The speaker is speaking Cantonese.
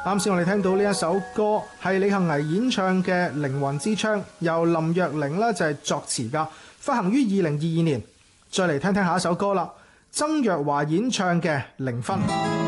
啱先我哋聽到呢一首歌係李幸倪演唱嘅《靈魂之窗》，由林若寧呢就係作詞噶，發行於2022年。再嚟聽聽下一首歌啦，曾若華演唱嘅《零分》。